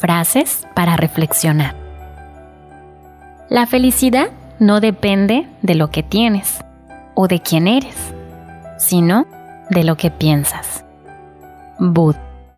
Frases para reflexionar. La felicidad no depende de lo que tienes o de quién eres, sino de lo que piensas. Bud.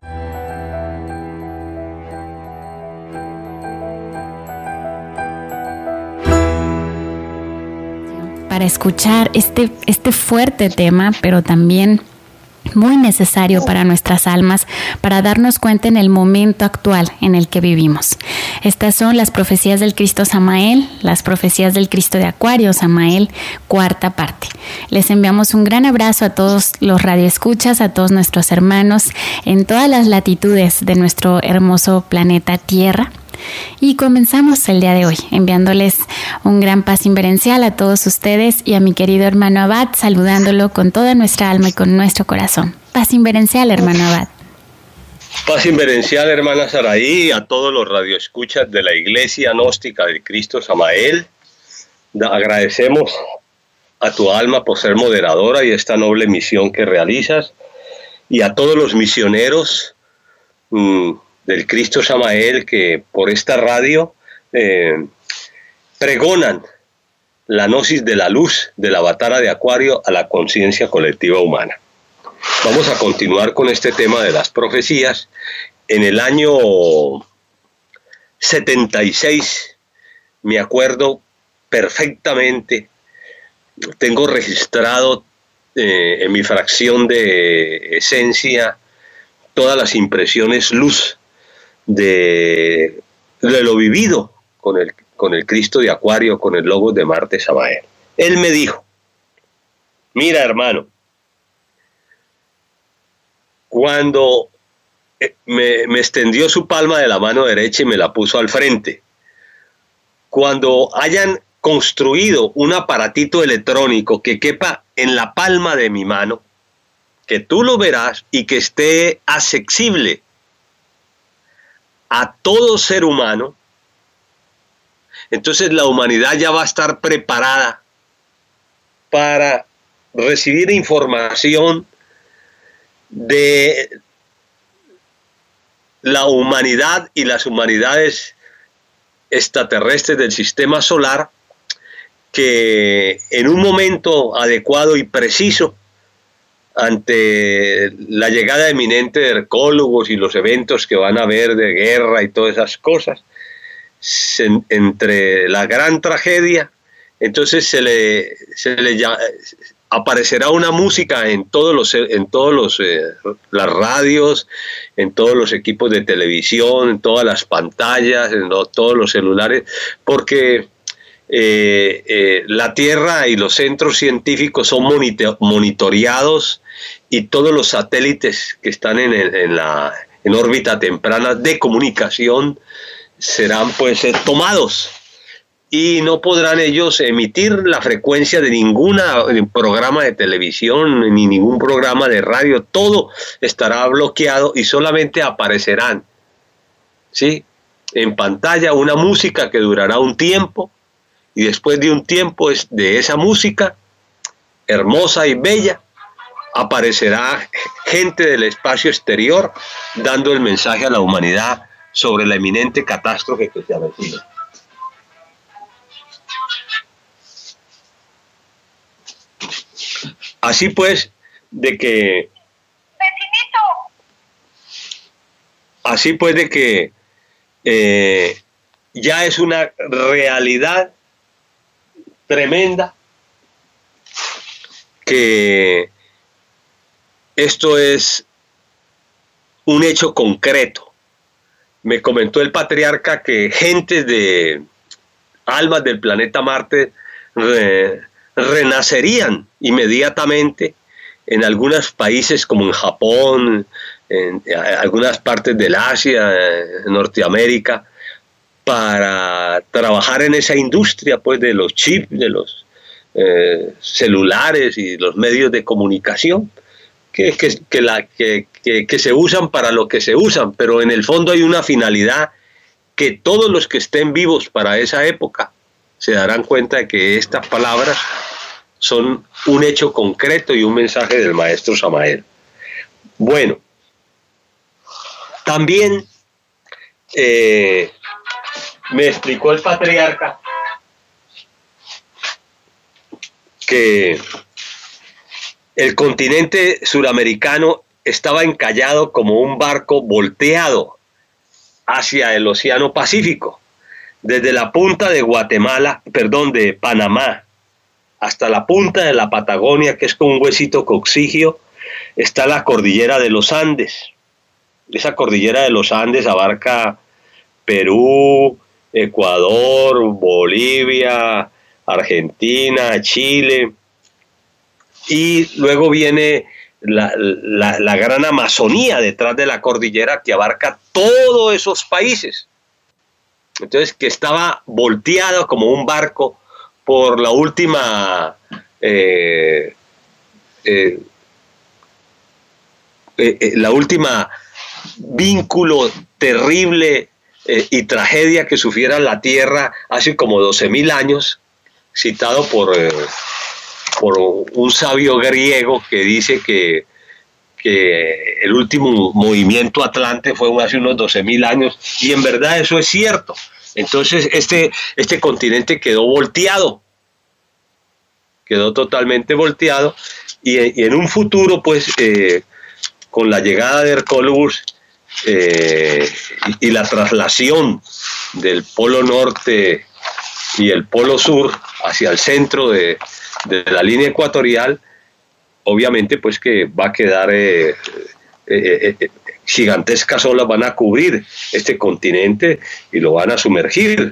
Para escuchar este fuerte tema, pero también muy necesario para nuestras almas, para darnos cuenta en el momento actual en el que vivimos. Estas son las profecías del Cristo Samael, las profecías del Cristo de Acuario, Samael, cuarta parte. Les enviamos un gran abrazo a todos los radioescuchas, a todos nuestros hermanos en todas las latitudes de nuestro hermoso planeta Tierra. Y comenzamos el día de hoy enviándoles un gran paz inverencial a todos ustedes y a mi querido hermano Abad, saludándolo con toda nuestra alma y con nuestro corazón. Paz inverencial, hermano Abad. Paz inverencial, hermana Saraí, a todos los radioescuchas de la Iglesia Gnóstica del Cristo Samael. Agradecemos a tu alma por ser moderadora y esta noble misión que realizas, y a todos los misioneros del Cristo Samael que por esta radio pregonan la gnosis de la luz del Avatara de Acuario a la conciencia colectiva humana. Vamos a continuar con este tema de las profecías. En el año 76, me acuerdo perfectamente, tengo registrado en mi fracción de esencia todas las impresiones luz de lo vivido con el Cristo de Acuario, con el Logos de Marte Samael. Él me dijo: mira, hermano, cuando me extendió su palma de la mano derecha y me la puso al frente, cuando hayan construido un aparatito electrónico que quepa en la palma de mi mano, que tú lo verás y que esté accesible a todo ser humano, entonces la humanidad ya va a estar preparada para recibir información de la humanidad y las humanidades extraterrestres del sistema solar, que en un momento adecuado y preciso, ante la llegada eminente de arqueólogos y los eventos que van a haber de guerra y todas esas cosas, entre la gran tragedia, entonces aparecerá una música en las radios, en todos los equipos de televisión, en todas las pantallas, en todos los celulares, porque la Tierra y los centros científicos son monitoreados, y todos los satélites que están en órbita temprana de comunicación serán pues tomados, y no podrán ellos emitir la frecuencia de ningún programa de televisión ni ningún programa de radio. Todo estará bloqueado y solamente aparecerán, ¿sí?, en pantalla una música que durará un tiempo, y después de un tiempo de esa música hermosa y bella aparecerá gente del espacio exterior dando el mensaje a la humanidad sobre la inminente catástrofe que se avecina. Así pues, de que ya es una realidad tremenda que esto es un hecho concreto. Me comentó el patriarca que gentes de almas del planeta Marte renacerían inmediatamente en algunos países como en Japón, en algunas partes del Asia, en Norteamérica, para trabajar en esa industria pues de los chips, de los celulares y los medios de comunicación que se usan para lo que se usan, pero en el fondo hay una finalidad que todos los que estén vivos para esa época se darán cuenta de que estas palabras son un hecho concreto y un mensaje del maestro Samael. Bueno, también me explicó el patriarca que el continente suramericano estaba encallado como un barco volteado hacia el Océano Pacífico, desde la punta de de Panamá, hasta la punta de la Patagonia, que es como un huesito coxigio, está la cordillera de los Andes. Esa cordillera de los Andes abarca Perú, Ecuador, Bolivia, Argentina, Chile, y luego viene la gran Amazonía detrás de la cordillera que abarca todos esos países. Entonces, que estaba volteado como un barco por la última vínculo terrible y tragedia que sufriera la Tierra hace como 12.000 años, citado por un sabio griego que dice que el último movimiento atlante fue hace unos 12.000 años, y en verdad eso es cierto. Entonces este continente quedó volteado, quedó totalmente volteado, y en un futuro, pues, con la llegada de Hercólogos y la traslación del polo norte y el polo sur hacia el centro de la línea ecuatorial, obviamente pues que va a quedar gigantescas olas van a cubrir este continente y lo van a sumergir.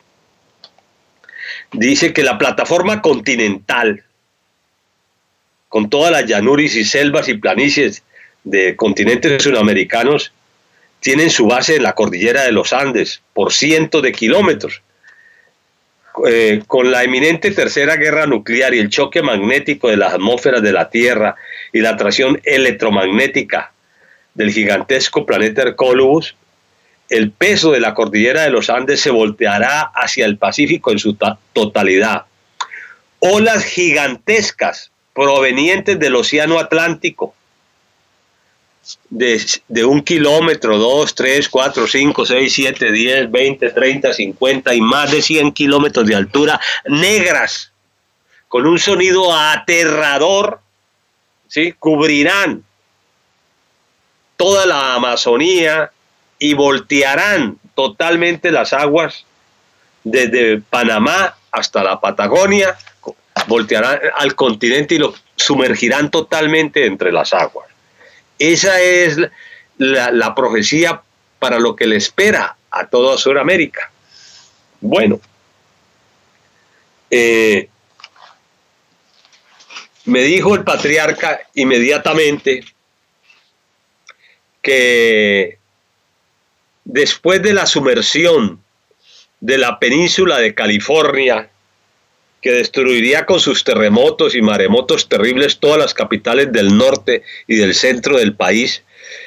Dice que la plataforma continental, con todas las llanuras y selvas y planicies de continentes sudamericanos, tienen su base en la cordillera de los Andes por cientos de kilómetros. Con la eminente tercera guerra nuclear y el choque magnético de las atmósferas de la Tierra y la atracción electromagnética del gigantesco planeta Hercólogos, el peso de la cordillera de los Andes se volteará hacia el Pacífico en su totalidad. Olas gigantescas provenientes del Océano Atlántico, de 1 kilómetro, 2, 3, 4, 5, 6, 7, 10, 20, 30, 50 y más de 100 kilómetros de altura, negras, con un sonido aterrador, ¿sí?, cubrirán toda la Amazonía y voltearán totalmente las aguas desde Panamá hasta la Patagonia, voltearán al continente y lo sumergirán totalmente entre las aguas. Esa es la profecía para lo que le espera a toda Sudamérica. Bueno, me dijo el patriarca inmediatamente que después de la sumersión de la península de California, que destruiría con sus terremotos y maremotos terribles todas las capitales del norte y del centro del país,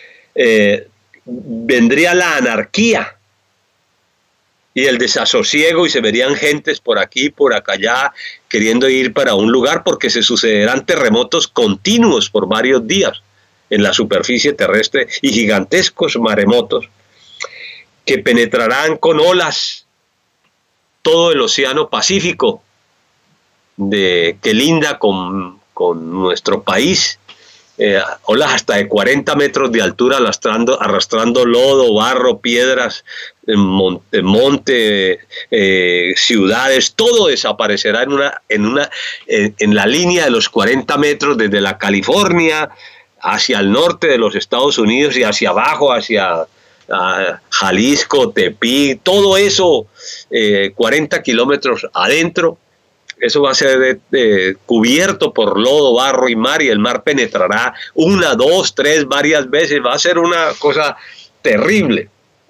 vendría la anarquía y el desasosiego, y se verían gentes por aquí y por acá queriendo ir para un lugar, porque se sucederán terremotos continuos por varios días en la superficie terrestre y gigantescos maremotos que penetrarán con olas todo el Océano Pacífico, que linda con nuestro país, olas hasta de 40 metros de altura arrastrando lodo, barro, piedras, monte, ciudades, todo desaparecerá en la línea de los 40 metros desde la California hacia el norte de los Estados Unidos y hacia abajo, hacia Jalisco, Tepic, todo eso, 40 kilómetros adentro. Eso va a ser cubierto por lodo, barro y mar, y el mar penetrará 1, 2, 3, varias veces. Va a ser una cosa terrible.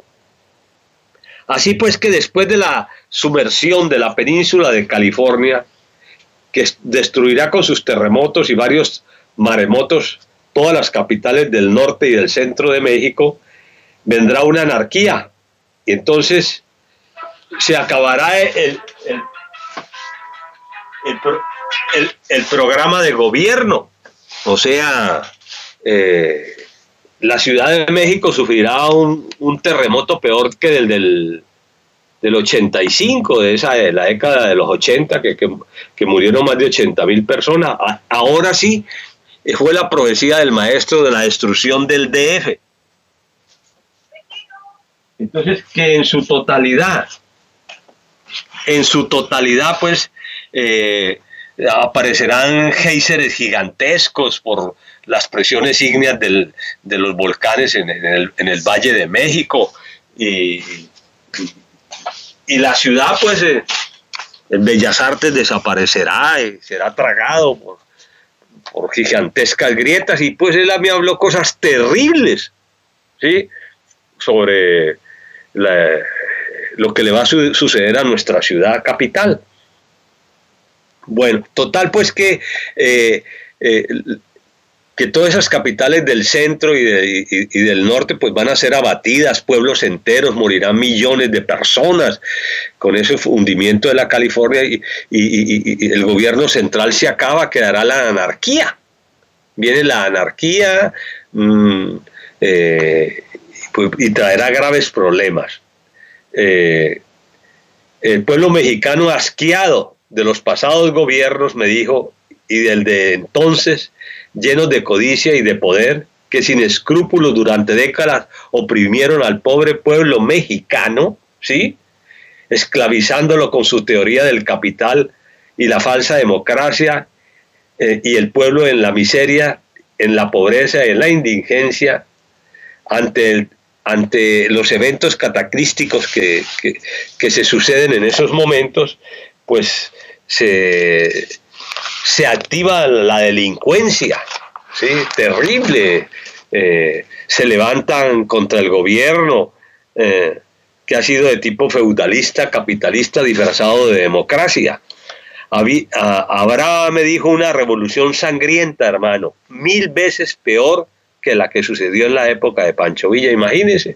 Así pues, que después de la sumersión de la península de California, que destruirá con sus terremotos y varios maremotos todas las capitales del norte y del centro de México, vendrá una anarquía. Y entonces se acabará el programa de gobierno, o sea, la Ciudad de México sufrirá un terremoto peor que del 85, de la década de los 80, que murieron más de 80,000 personas. Ahora sí, fue la profecía del maestro de la destrucción del DF. Entonces, que en su totalidad, pues, aparecerán géiseres gigantescos por las presiones ígneas de los volcanes en el Valle de México, y la ciudad, pues, en Bellas Artes desaparecerá y será tragado por gigantescas grietas. Y pues él a mí habló cosas terribles, ¿sí?, sobre lo que le va a suceder a nuestra ciudad capital. Bueno, total, pues que todas esas capitales del centro y del norte pues van a ser abatidas, pueblos enteros, morirán millones de personas con ese hundimiento de la California, y el gobierno central se acaba, quedará la anarquía. Viene la anarquía y traerá graves problemas. El pueblo mexicano, asqueado de los pasados gobiernos, me dijo, y del de entonces, llenos de codicia y de poder, que sin escrúpulos durante décadas oprimieron al pobre pueblo mexicano, ¿sí?, esclavizándolo con su teoría del capital y la falsa democracia, y el pueblo en la miseria, en la pobreza y en la indigencia, ante los eventos cataclísticos que se suceden en esos momentos, pues se activa la delincuencia, ¿sí?, terrible. Se levantan contra el gobierno, que ha sido de tipo feudalista, capitalista, disfrazado de democracia. Habrá, me dijo, una revolución sangrienta, hermano, 1000 veces peor que la que sucedió en la época de Pancho Villa. Imagínese,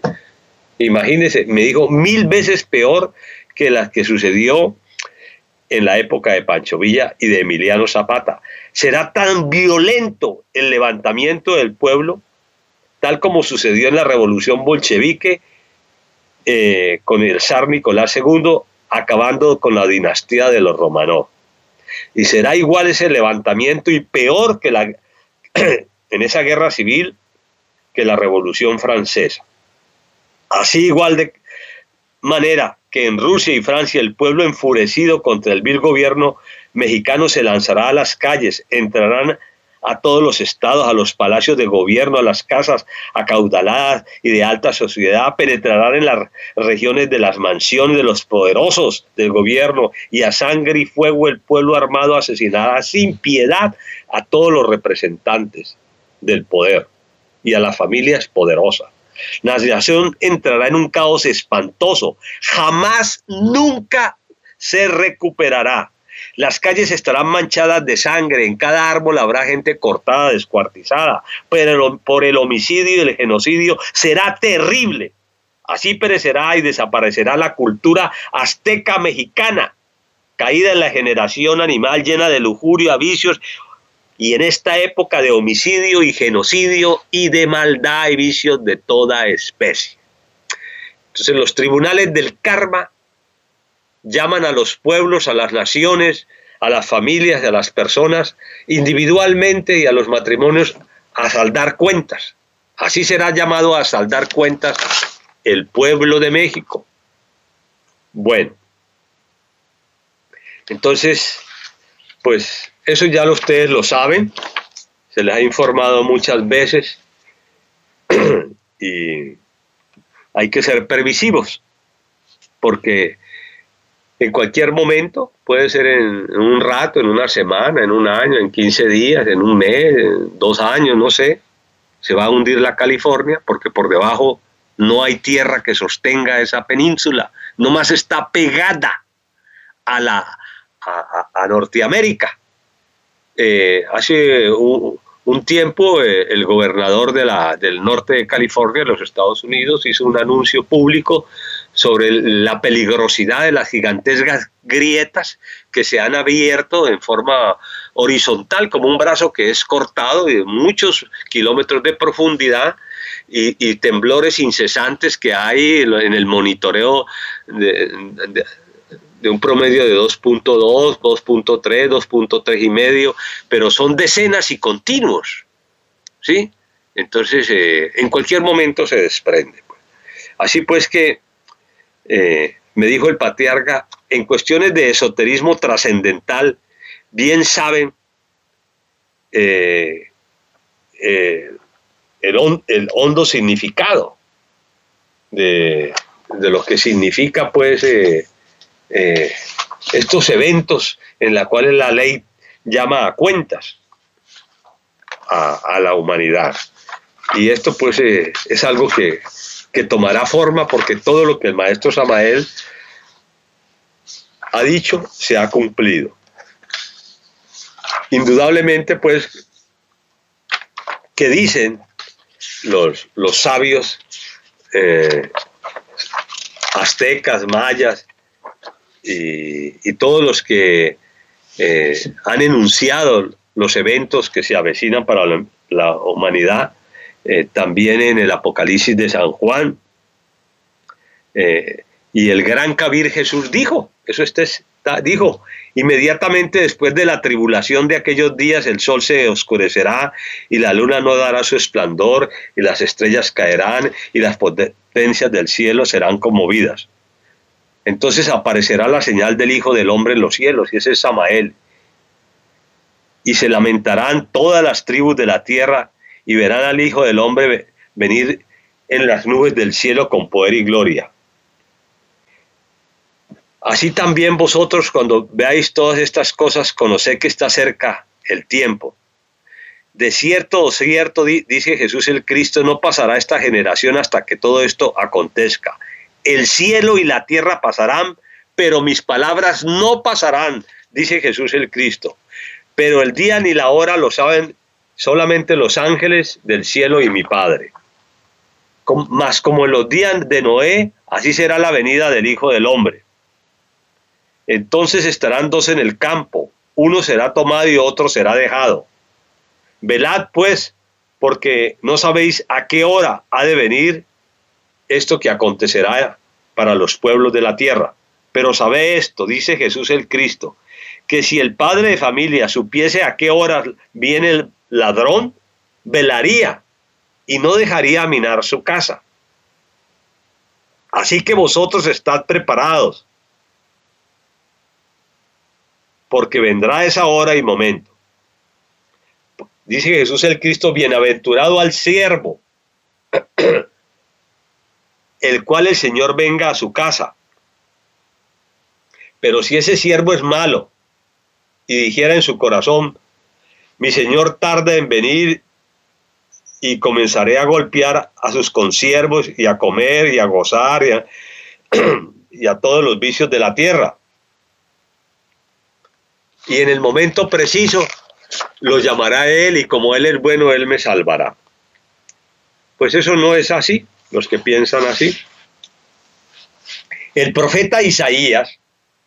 me dijo, 1000 veces peor que la que sucedió en la época de Pancho Villa y de Emiliano Zapata. Será tan violento el levantamiento del pueblo, tal como sucedió en la revolución bolchevique, con el zar Nicolás II, acabando con la dinastía de los Romanov. Y será igual ese levantamiento, y peor que en esa guerra civil, que la Revolución Francesa. Así, igual de manera que en Rusia y Francia el pueblo enfurecido contra el vil gobierno mexicano se lanzará a las calles, entrarán a todos los estados, a los palacios de gobierno, a las casas acaudaladas y de alta sociedad, penetrarán en las regiones de las mansiones de los poderosos del gobierno, y a sangre y fuego el pueblo armado asesinará sin piedad a todos los representantes del poder y a las familias poderosas. La nación entrará en un caos espantoso, jamás, nunca se recuperará. Las calles estarán manchadas de sangre, en cada árbol habrá gente cortada, descuartizada, pero por el homicidio y el genocidio será terrible. Así perecerá y desaparecerá la cultura azteca mexicana, caída en la generación animal llena de lujuria, vicios, y en esta época de homicidio y genocidio y de maldad y vicios de toda especie. Entonces los tribunales del karma llaman a los pueblos, a las naciones, a las familias, a las personas individualmente y a los matrimonios a saldar cuentas. Así será llamado a saldar cuentas el pueblo de México. Bueno, entonces, pues eso ya ustedes lo saben, se les ha informado muchas veces, y hay que ser permisivos, porque en cualquier momento, puede ser en un rato, en una semana, en un año, en 15 días, en un mes, en 2 años, no sé, se va a hundir la California, porque por debajo no hay tierra que sostenga esa península, nomás está pegada a Norteamérica. Hace un tiempo el gobernador del norte de California, de los Estados Unidos, hizo un anuncio público sobre la peligrosidad de las gigantescas grietas que se han abierto en forma horizontal, como un brazo que es cortado de muchos kilómetros de profundidad, y temblores incesantes que hay en el monitoreo de un promedio de 2.2, 2.3, 2.3 y medio, pero son decenas y continuos, ¿sí? Entonces, en cualquier momento se desprende. Así pues que, me dijo el patriarca, en cuestiones de esoterismo trascendental, bien saben el hondo significado de lo que significa, pues, estos eventos en los cuales la ley llama a cuentas a la humanidad. Y esto, pues, es algo que tomará forma, porque todo lo que el maestro Samael ha dicho se ha cumplido. Indudablemente, pues, que dicen los sabios aztecas, mayas y todos los que han enunciado los eventos que se avecinan para la humanidad, también en el Apocalipsis de San Juan, y el gran Kabir Jesús dijo, dijo, inmediatamente después de la tribulación de aquellos días el sol se oscurecerá y la luna no dará su esplendor y las estrellas caerán y las potencias del cielo serán conmovidas. Entonces aparecerá la señal del Hijo del Hombre en los cielos, y ese es Samael. Y se lamentarán todas las tribus de la tierra y verán al Hijo del Hombre venir en las nubes del cielo con poder y gloria. Así también vosotros, cuando veáis todas estas cosas, conoced que está cerca el tiempo. De cierto, dice Jesús el Cristo, no pasará esta generación hasta que todo esto acontezca. El cielo y la tierra pasarán, pero mis palabras no pasarán, dice Jesús el Cristo. Pero el día ni la hora lo saben solamente los ángeles del cielo y mi Padre. Mas como en los días de Noé, así será la venida del Hijo del Hombre. Entonces estarán dos en el campo, uno será tomado y otro será dejado. Velad pues, porque no sabéis a qué hora ha de venir esto que acontecerá para los pueblos de la tierra. Pero sabed esto, dice Jesús el Cristo, que si el padre de familia supiese a qué hora viene el ladrón, velaría y no dejaría minar su casa. Así que vosotros estad preparados, porque vendrá esa hora y momento. Dice Jesús el Cristo, bienaventurado al siervo, el cual el Señor venga a su casa. Pero si ese siervo es malo y dijera en su corazón, mi Señor tarda en venir, y comenzaré a golpear a sus consiervos y a comer y a gozar y a todos los vicios de la tierra. Y en el momento preciso lo llamará él, y como él es bueno, él me salvará. Pues eso no es así, los que piensan así. El profeta Isaías,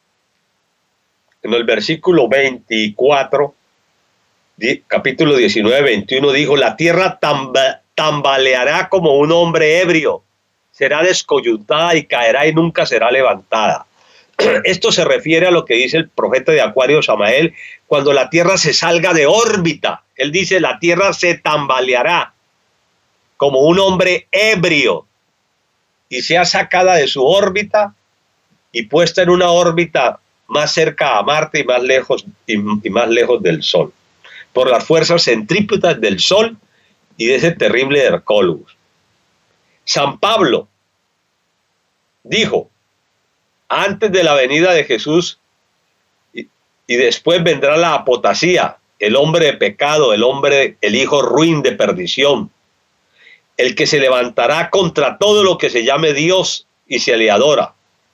en el versículo 24, capítulo 19, 21, dijo, la tierra tambaleará como un hombre ebrio, será descoyuntada y caerá y nunca será levantada. Esto se refiere a lo que dice el profeta de Acuario Samael, cuando la tierra se salga de órbita. Él dice, la tierra se tambaleará como un hombre ebrio y sea sacada de su órbita y puesta en una órbita más cerca a Marte y más lejos del Sol, por las fuerzas centrípetas del Sol y de ese terrible Hercólogos. San Pablo dijo, antes de la venida de Jesús y después vendrá la apostasía, el hombre de pecado, el hijo ruin de perdición, el que se levantará contra todo lo que se llame Dios y se le adora,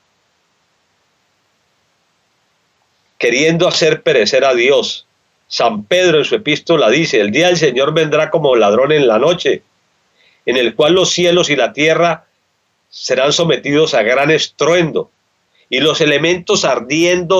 queriendo hacer perecer a Dios. San Pedro en su epístola dice, el día del Señor vendrá como ladrón en la noche, en el cual los cielos y la tierra serán sometidos a gran estruendo, y los elementos ardiendo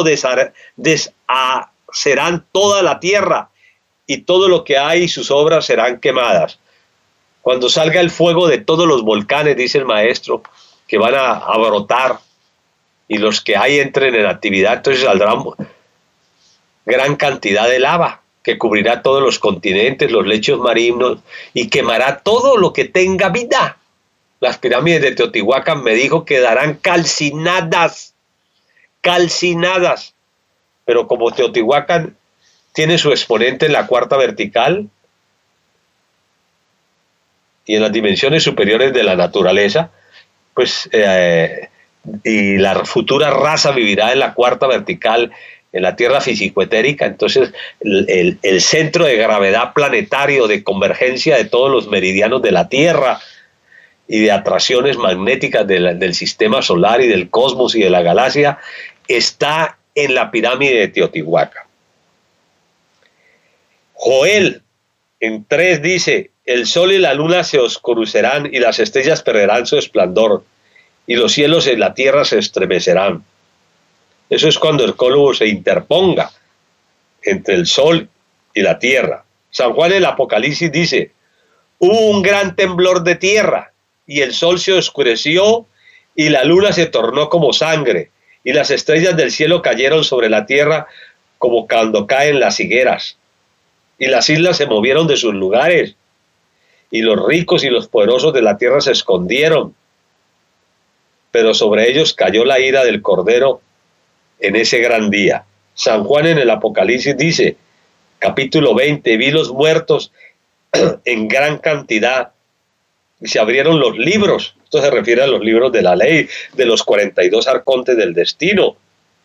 deshacerán toda la tierra, y todo lo que hay y sus obras serán quemadas. Cuando salga el fuego de todos los volcanes, dice el maestro, que van a brotar, y los que hay entren en actividad, entonces saldrá gran cantidad de lava que cubrirá todos los continentes, los lechos marinos, y quemará todo lo que tenga vida. Las pirámides de Teotihuacán, me dijo, quedarán calcinadas, calcinadas. Pero como Teotihuacán tiene su exponente en la cuarta vertical y en las dimensiones superiores de la naturaleza, pues y la futura raza vivirá en la cuarta vertical, en la Tierra físico-etérica. Entonces el centro de gravedad planetario, de convergencia de todos los meridianos de la Tierra y de atracciones magnéticas del sistema solar y del cosmos y de la galaxia, está en la pirámide de Teotihuacán. Joel en 3 dice: el sol y la luna se oscurecerán y las estrellas perderán su esplendor y los cielos en la tierra se estremecerán. Eso es cuando el cólugo se interponga entre el sol y la tierra. San Juan en el Apocalipsis dice: hubo un gran temblor de tierra y el sol se oscureció y la luna se tornó como sangre y las estrellas del cielo cayeron sobre la tierra como cuando caen las higueras, y las islas se movieron de sus lugares y los ricos y los poderosos de la tierra se escondieron, pero sobre ellos cayó la ira del Cordero en ese gran día. San Juan en el Apocalipsis dice, capítulo 20, vi los muertos en gran cantidad y se abrieron los libros. Esto se refiere a los libros de la ley, de los 42 arcontes del destino.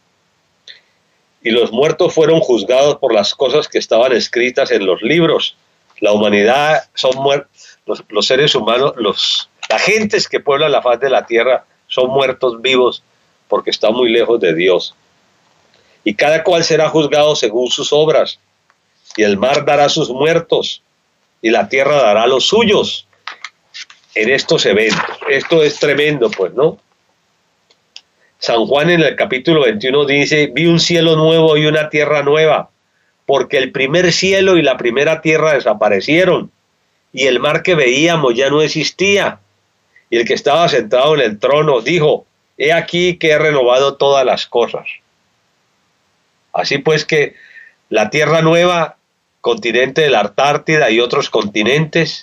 Y los muertos fueron juzgados por las cosas que estaban escritas en los libros. La humanidad son muertos, los seres humanos, las gentes que pueblan la faz de la tierra son muertos vivos porque están muy lejos de Dios. Y cada cual será juzgado según sus obras. Y el mar dará sus muertos y la tierra dará los suyos en estos eventos. Esto es tremendo, pues, ¿no? San Juan en el capítulo 21 dice, vi un cielo nuevo y una tierra nueva, porque el primer cielo y la primera tierra desaparecieron, y el mar que veíamos ya no existía. Y el que estaba sentado en el trono dijo, he aquí que he renovado todas las cosas. Así pues que la tierra nueva, continente de la Antártida y otros continentes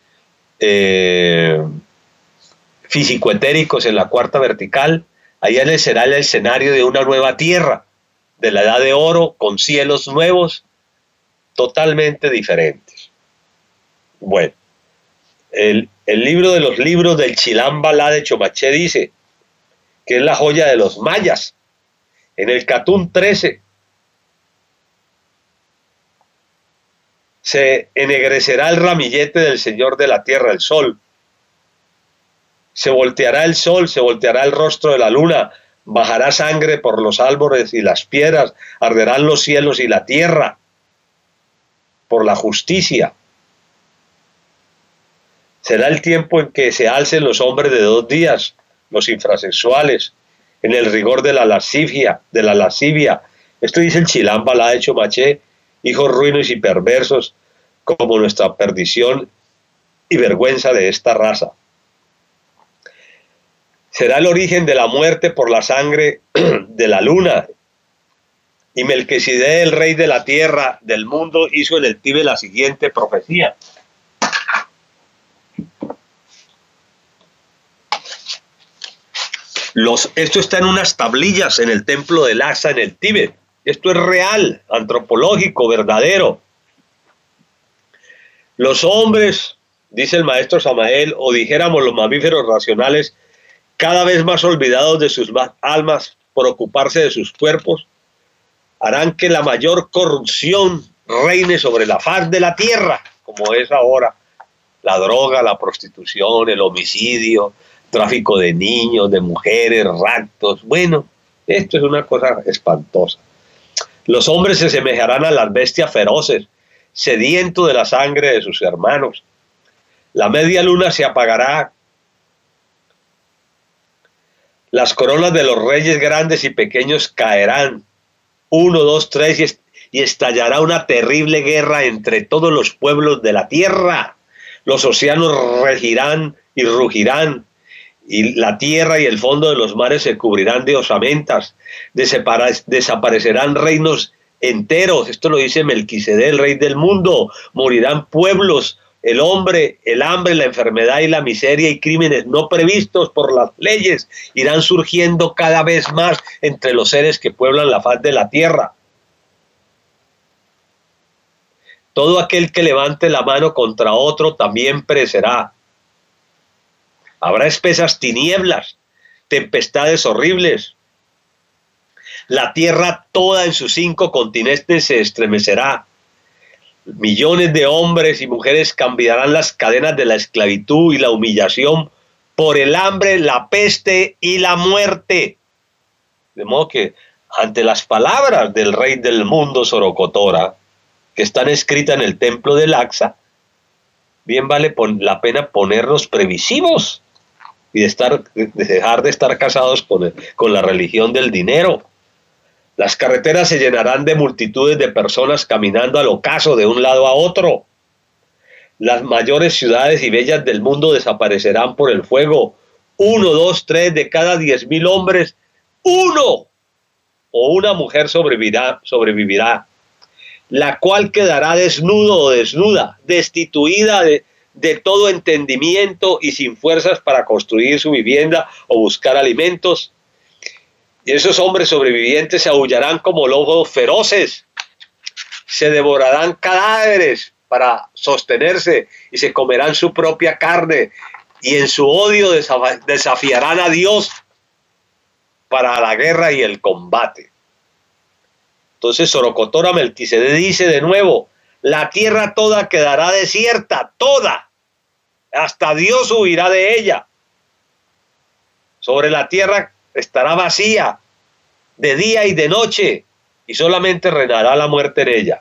físico-etéricos en la cuarta vertical, allá será el escenario de una nueva tierra, de la edad de oro, con cielos nuevos, totalmente diferentes. Bueno, el libro de los libros del Chilam Balá de Chomaché dice que es la joya de los mayas. En el Catún 13 se ennegrecerá el ramillete del Señor de la tierra, el sol. Se volteará el sol, se volteará el rostro de la luna, bajará sangre por los árboles y las piedras, arderán los cielos y la tierra por la justicia. Será el tiempo en que se alcen los hombres de 2 días, los infrasexuales, en el rigor de la lascivia. Esto dice el Chilam Balá de Chomaché, hijos ruines y perversos, como nuestra perdición y vergüenza de esta raza. Será el origen de la muerte por la sangre de la luna. Y Melquisedec, el rey de la tierra, del mundo, hizo en el Tíbet la siguiente profecía. Esto está en unas tablillas en el templo de Lhasa, en el Tíbet. Esto es real, antropológico, verdadero. Los hombres, dice el maestro Samael, o dijéramos los mamíferos racionales, cada vez más olvidados de sus almas por ocuparse de sus cuerpos, harán que la mayor corrupción reine sobre la faz de la tierra, como es ahora la droga, la prostitución, el homicidio, tráfico de niños, de mujeres, raptos. Bueno, esto es una cosa espantosa. Los hombres se semejarán a las bestias feroces, sedientos de la sangre de sus hermanos. La media luna se apagará. Las coronas de los reyes grandes y pequeños caerán. 1, 2, 3 y estallará una terrible guerra entre todos los pueblos de la tierra. Los océanos regirán y rugirán, y la tierra y el fondo de los mares se cubrirán de osamentas. Desaparecerán reinos enteros. Esto lo dice Melquisedec, el rey del mundo. Morirán pueblos, el hombre, el hambre, la enfermedad y la miseria y crímenes no previstos por las leyes irán surgiendo cada vez más entre los seres que pueblan la faz de la tierra. Todo aquel que levante la mano contra otro también perecerá. Habrá espesas tinieblas, tempestades horribles. La tierra toda en sus 5 continentes se estremecerá. Millones de hombres y mujeres cambiarán las cadenas de la esclavitud y la humillación por el hambre, la peste y la muerte. De modo que ante las palabras del rey del mundo, Sorocotora, que están escritas en el templo de Laxa, bien vale la pena ponernos previsivos y dejar de estar casados con la religión del dinero. Las carreteras se llenarán de multitudes de personas caminando al ocaso de un lado a otro. Las mayores ciudades y bellas del mundo desaparecerán por el fuego. 1, 2, 3 de cada 10,000 hombres, uno o una mujer sobrevivirá, la cual quedará desnudo o desnuda, destituida de todo entendimiento y sin fuerzas para construir su vivienda o buscar alimentos. Y esos hombres sobrevivientes se aullarán como lobos feroces, se devorarán cadáveres para sostenerse y se comerán su propia carne, y en su odio desafiarán a Dios para la guerra y el combate. Entonces Sorocotora Melquisedec dice de nuevo: la tierra toda quedará desierta, toda, hasta Dios huirá de ella. Sobre la tierra estará vacía de día y de noche, y solamente reinará la muerte en ella.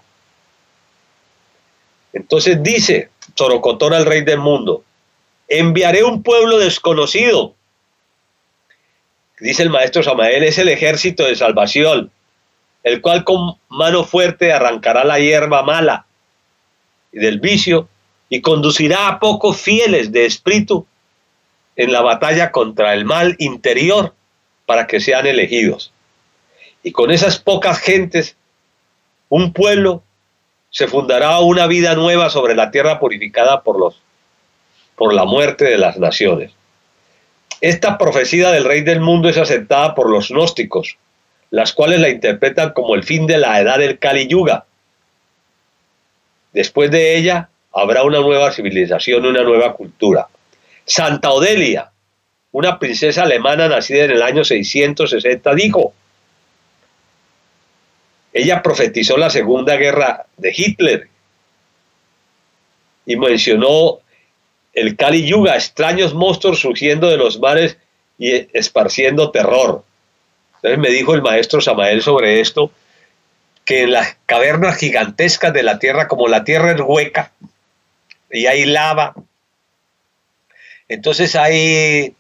Entonces dice Sorocotora, el rey del mundo: enviaré un pueblo desconocido. Dice el maestro Samael: es el ejército de salvación, el cual con mano fuerte arrancará la hierba mala y del vicio, y conducirá a pocos fieles de espíritu en la batalla contra el mal interior, para que sean elegidos. Y con esas pocas gentes, un pueblo, se fundará una vida nueva sobre la tierra purificada por la muerte de las naciones. Esta profecía del rey del mundo es aceptada por los gnósticos, las cuales la interpretan como el fin de la edad del Kali Yuga. Después de ella habrá una nueva civilización, una nueva cultura. Santa Odelia, una princesa alemana nacida en el año 660, dijo: ella profetizó la Segunda Guerra de Hitler y mencionó el Kali Yuga, extraños monstruos surgiendo de los mares y esparciendo terror. Entonces me dijo el maestro Samael sobre esto, que en las cavernas gigantescas de la tierra, como la tierra es hueca y hay lava, entonces hay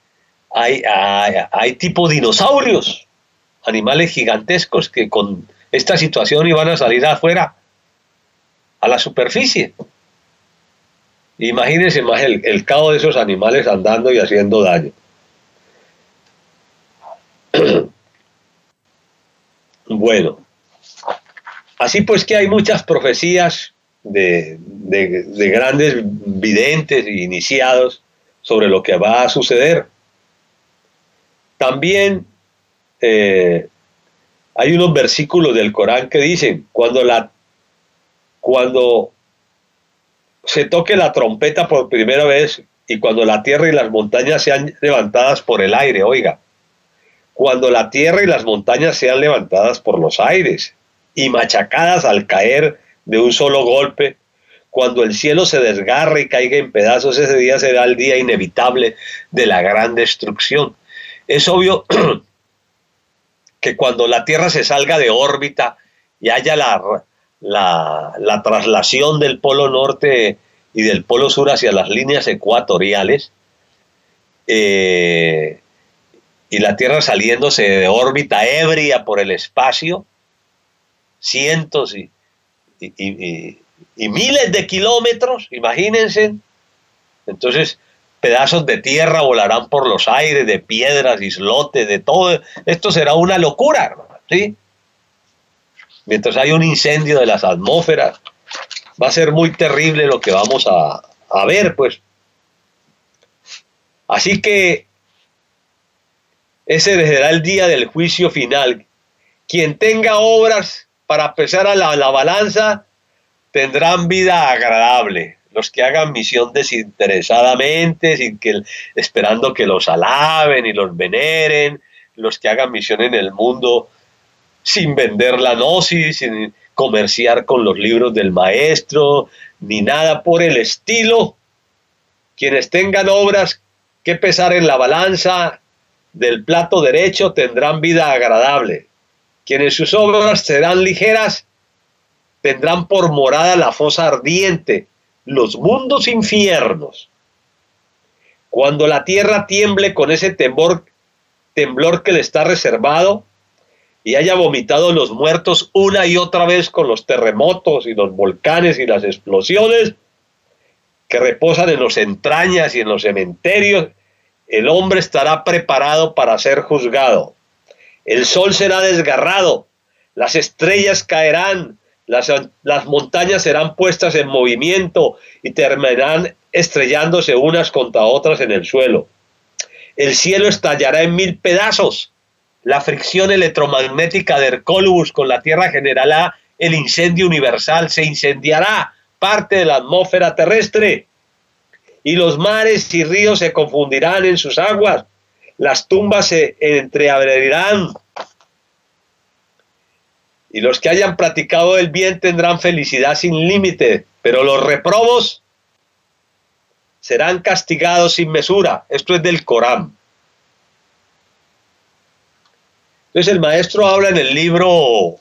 tipo dinosaurios, animales gigantescos que con esta situación iban a salir afuera, a la superficie. Imagínense más el caos de esos animales andando y haciendo daño. Bueno, así pues que hay muchas profecías de grandes videntes e iniciados sobre lo que va a suceder. También hay unos versículos del Corán que dicen: cuando se toque la trompeta por primera vez, y cuando la tierra y las montañas sean levantadas por el aire, oiga, cuando la tierra y las montañas sean levantadas por los aires y machacadas al caer de un solo golpe, cuando el cielo se desgarre y caiga en pedazos, ese día será el día inevitable de la gran destrucción. Es obvio que cuando la Tierra se salga de órbita y haya la traslación del polo norte y del polo sur hacia las líneas ecuatoriales, y la Tierra saliéndose de órbita ebria por el espacio, cientos y miles de kilómetros, imagínense, Entonces, pedazos de tierra volarán por los aires, de piedras, islotes, de todo. Esto será una locura, hermano, ¿sí? Mientras hay un incendio de las atmósferas, va a ser muy terrible lo que vamos a ver, pues. Así que ese será el día del juicio final. Quien tenga obras para pesar a la balanza, tendrán vida agradable. Los que hagan misión desinteresadamente, esperando que los alaben y los veneren, los que hagan misión en el mundo sin vender la gnosis, sin comerciar con los libros del maestro, ni nada por el estilo. Quienes tengan obras que pesar en la balanza del plato derecho tendrán vida agradable. Quienes sus obras serán ligeras tendrán por morada la fosa ardiente, los mundos infiernos. Cuando la tierra tiemble con ese temblor que le está reservado y haya vomitado los muertos una y otra vez con los terremotos y los volcanes y las explosiones que reposan en las entrañas y en los cementerios, el hombre estará preparado para ser juzgado. El sol será desgarrado, las estrellas caerán, las montañas serán puestas en movimiento y terminarán estrellándose unas contra otras en el suelo. El cielo estallará en 1000 pedazos. La fricción electromagnética de Hercólubus con la Tierra generará el incendio universal. Se incendiará parte de la atmósfera terrestre y los mares y ríos se confundirán en sus aguas. Las tumbas se entreabrirán. Y los que hayan practicado el bien tendrán felicidad sin límite, pero los reprobos serán castigados sin mesura. Esto es del Corán. Entonces el maestro habla en el libro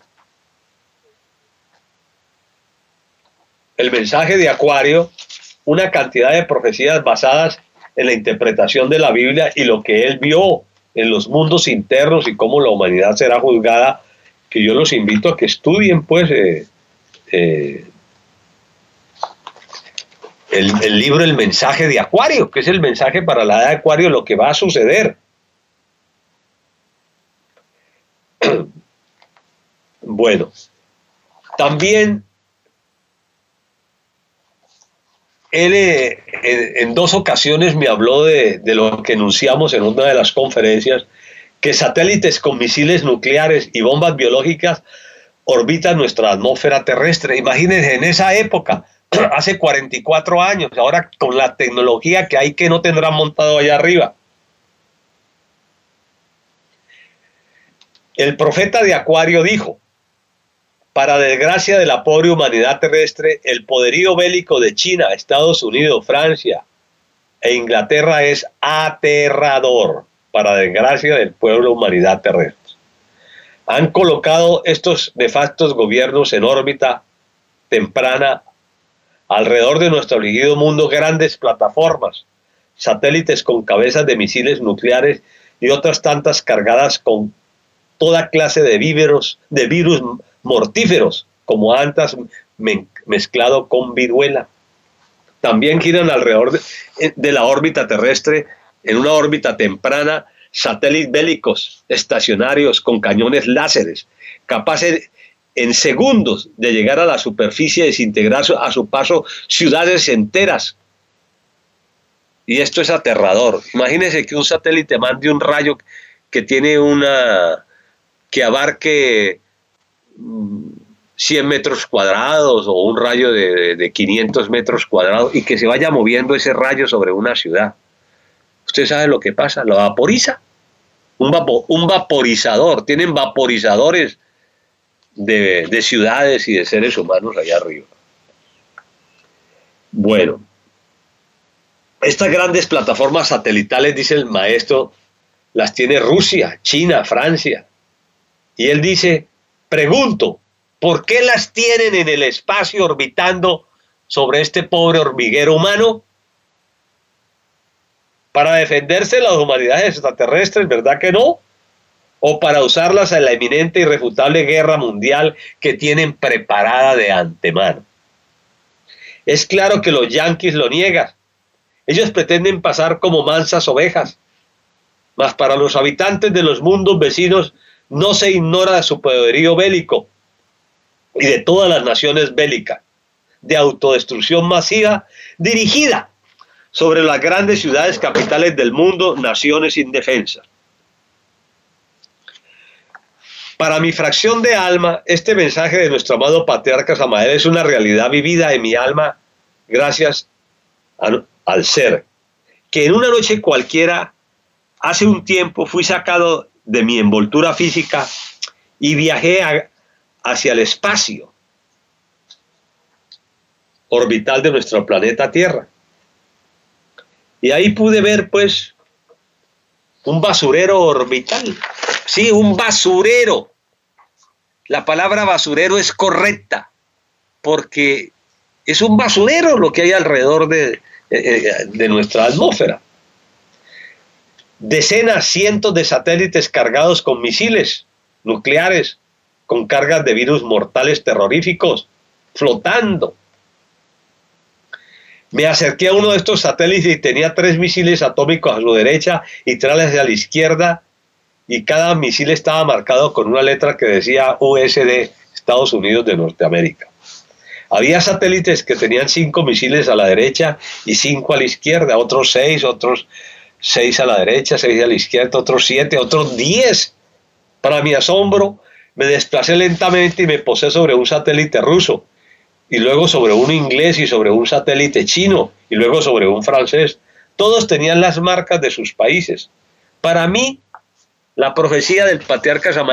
El mensaje de Acuario, una cantidad de profecías basadas en la interpretación de la Biblia y lo que él vio en los mundos internos y cómo la humanidad será juzgada, que yo los invito a que estudien, pues, el libro El mensaje de Acuario, que es el mensaje para la edad de Acuario, lo que va a suceder. Bueno, también él en 2 ocasiones me habló de lo que enunciamos en una de las conferencias, que satélites con misiles nucleares y bombas biológicas orbitan nuestra atmósfera terrestre. Imagínense, en esa época, hace 44 años, ahora con la tecnología que hay, que no tendrán montado allá arriba. El profeta de Acuario dijo: para desgracia de la pobre humanidad terrestre, el poderío bélico de China, Estados Unidos, Francia e Inglaterra es aterrador, para desgracia del pueblo humanidad terrestre. Han colocado estos nefastos gobiernos en órbita temprana alrededor de nuestro afligido mundo grandes plataformas, satélites con cabezas de misiles nucleares y otras tantas cargadas con toda clase de virus mortíferos, como antas mezclado con viruela. También giran alrededor de la órbita terrestre, en una órbita temprana, satélites bélicos estacionarios con cañones láseres, capaces en segundos de llegar a la superficie y desintegrar a su paso ciudades enteras. Y esto es aterrador. Imagínense que un satélite mande un rayo que tiene que abarque 100 metros cuadrados o un rayo de 500 metros cuadrados y que se vaya moviendo ese rayo sobre una ciudad. Usted sabe lo que pasa, lo vaporiza. Un vaporizador. Tienen vaporizadores de ciudades y de seres humanos allá arriba. Bueno, estas grandes plataformas satelitales, dice el maestro, las tiene Rusia, China, Francia. Y él dice, pregunto, ¿por qué las tienen en el espacio orbitando sobre este pobre hormiguero humano? ¿Para defenderse de las humanidades extraterrestres, verdad que no? ¿O para usarlas en la eminente y irrefutable guerra mundial que tienen preparada de antemano? Es claro que los yanquis lo niegan Ellos pretenden pasar como mansas ovejas, mas para los habitantes de los mundos vecinos no se ignora de su poderío bélico y de todas las naciones bélicas, de autodestrucción masiva dirigida sobre las grandes ciudades capitales del mundo, naciones indefensas. Para mi fracción de alma, este mensaje de nuestro amado patriarca Samael es una realidad vivida en mi alma gracias al ser, que en una noche cualquiera, hace un tiempo, fui sacado de mi envoltura física y viajé hacia el espacio orbital de nuestro planeta Tierra. Y ahí pude ver, pues, un basurero orbital. Sí, un basurero. La palabra basurero es correcta, porque es un basurero lo que hay alrededor de nuestra atmósfera. Decenas, cientos de satélites cargados con misiles nucleares, con cargas de virus mortales terroríficos, flotando. Me acerqué a uno de estos satélites y tenía 3 misiles atómicos a su derecha y 3 hacia la izquierda, y cada misil estaba marcado con una letra que decía USD, Estados Unidos de Norteamérica. Había satélites que tenían 5 misiles a la derecha y 5 a la izquierda, otros 6, otros 6 a la derecha, 6 a la izquierda, otros 7, otros 10. Para mi asombro, me desplacé lentamente y me posé sobre un satélite ruso, y luego sobre un inglés y sobre un satélite chino, y luego sobre un francés. Todos tenían las marcas de sus países. Para mí, la profecía del patriarca Samael